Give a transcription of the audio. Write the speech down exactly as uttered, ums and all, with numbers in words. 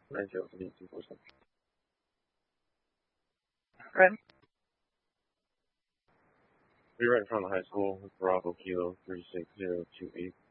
nine zero three two four seven. Right. We're right in front of the high school. Bravo Kilo three six zero two eight.